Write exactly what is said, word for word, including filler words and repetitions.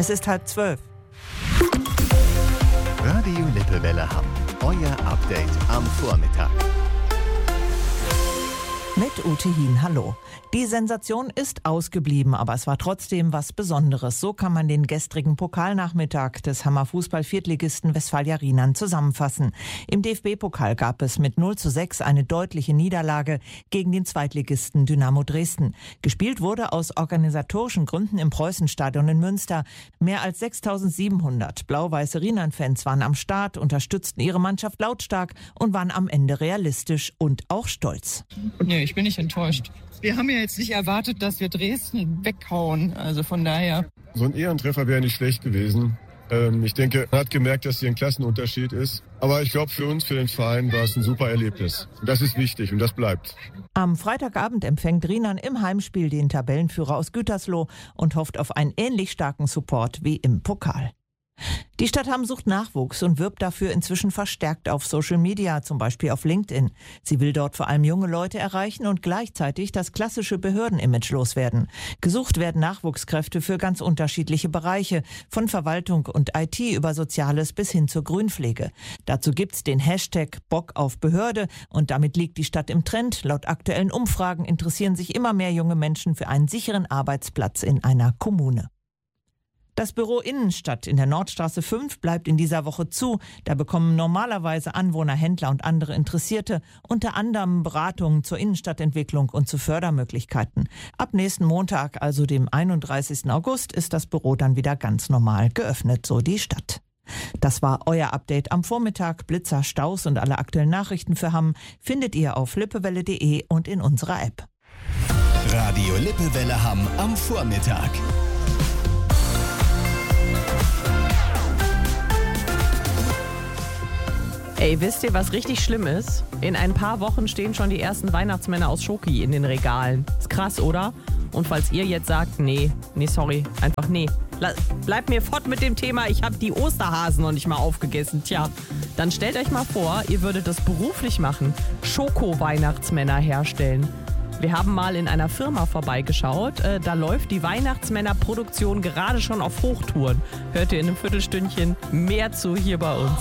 Es ist halb zwölf. Radio Lippewelle Hamm. Euer Update am Vormittag. Mit Ute Hien, hallo. Die Sensation ist ausgeblieben, aber es war trotzdem was Besonderes. So kann man den gestrigen Pokalnachmittag des Hammer Fußball-Viertligisten Westfalia Rienan zusammenfassen. Im D F B-Pokal gab es mit null zu sechs eine deutliche Niederlage gegen den Zweitligisten Dynamo Dresden. Gespielt wurde aus organisatorischen Gründen im Preußenstadion in Münster. Mehr als sechstausendsiebenhundert blau-weiße Rienan-Fans waren am Start, unterstützten ihre Mannschaft lautstark und waren am Ende realistisch und auch stolz. Nee, ich bin nicht enttäuscht. Wir haben ja jetzt nicht erwartet, dass wir Dresden weghauen. Also von daher. So ein Ehrentreffer wäre nicht schlecht gewesen. Ähm, ich denke, man hat gemerkt, dass hier ein Klassenunterschied ist. Aber ich glaube, für uns, für den Verein, war es ein super Erlebnis. Und das ist wichtig und das bleibt. Am Freitagabend empfängt Rienan im Heimspiel den Tabellenführer aus Gütersloh und hofft auf einen ähnlich starken Support wie im Pokal. Die Stadt Hamm sucht Nachwuchs und wirbt dafür inzwischen verstärkt auf Social Media, zum Beispiel auf LinkedIn. Sie will dort vor allem junge Leute erreichen und gleichzeitig das klassische Behördenimage loswerden. Gesucht werden Nachwuchskräfte für ganz unterschiedliche Bereiche, von Verwaltung und I T über Soziales bis hin zur Grünpflege. Dazu gibt's den Hashtag Bock auf Behörde und damit liegt die Stadt im Trend. Laut aktuellen Umfragen interessieren sich immer mehr junge Menschen für einen sicheren Arbeitsplatz in einer Kommune. Das Büro Innenstadt in der Nordstraße fünf bleibt in dieser Woche zu. Da bekommen normalerweise Anwohner, Händler und andere Interessierte unter anderem Beratungen zur Innenstadtentwicklung und zu Fördermöglichkeiten. Ab nächsten Montag, also dem einunddreißigsten August, ist das Büro dann wieder ganz normal geöffnet, so die Stadt. Das war euer Update am Vormittag. Blitzer, Staus und alle aktuellen Nachrichten für Hamm findet ihr auf lippewelle punkt de und in unserer App. Radio Lippewelle Hamm am Vormittag. Ey, wisst ihr, was richtig schlimm ist? In ein paar Wochen stehen schon die ersten Weihnachtsmänner aus Schoki in den Regalen. Ist krass, oder? Und falls ihr jetzt sagt, nee, nee, sorry, einfach nee. Bleibt mir fort mit dem Thema, ich habe die Osterhasen noch nicht mal aufgegessen. Tja, dann stellt euch mal vor, ihr würdet das beruflich machen. Schoko-Weihnachtsmänner herstellen. Wir haben mal in einer Firma vorbeigeschaut. Äh, da läuft die Weihnachtsmänner-Produktion gerade schon auf Hochtouren. Hört ihr in einem Viertelstündchen mehr zu hier bei uns.